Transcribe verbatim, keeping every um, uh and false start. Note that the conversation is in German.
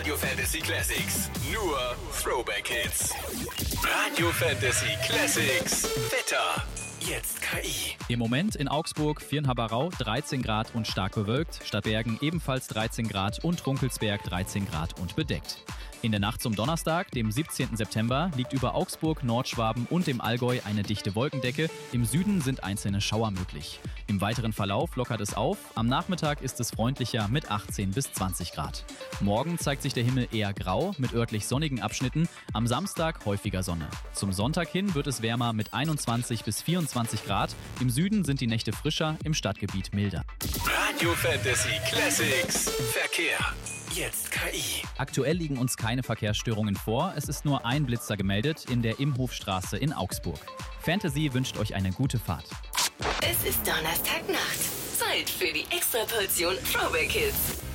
Radio Fantasy Classics. Nur Throwback Hits. Radio Fantasy Classics. Wetter. Jetzt K I. Im Moment in Augsburg, Viernhaber-Rau dreizehn Grad und stark bewölkt. Stadtbergen ebenfalls dreizehn Grad und Runkelsberg dreizehn Grad und bedeckt. In der Nacht zum Donnerstag, dem siebzehnten September, liegt über Augsburg, Nordschwaben und dem Allgäu eine dichte Wolkendecke. Im Süden sind einzelne Schauer möglich. Im weiteren Verlauf lockert es auf. Am Nachmittag ist es freundlicher mit achtzehn bis zwanzig Grad. Morgen zeigt sich der Himmel eher grau mit örtlich sonnigen Abschnitten. Am Samstag häufiger Sonne. Zum Sonntag hin wird es wärmer mit einundzwanzig bis vierundzwanzig Grad. Im Süden sind die Nächte frischer, im Stadtgebiet milder. Radio Fantasy Classics. Verkehr. Jetzt K I. Aktuell liegen uns keine Verkehrsstörungen vor. Es ist nur ein Blitzer gemeldet in der Imhofstraße in Augsburg. Fantasy wünscht euch eine gute Fahrt. Es ist Donnerstagnacht. Zeit für die Extraportion Throwback Hits.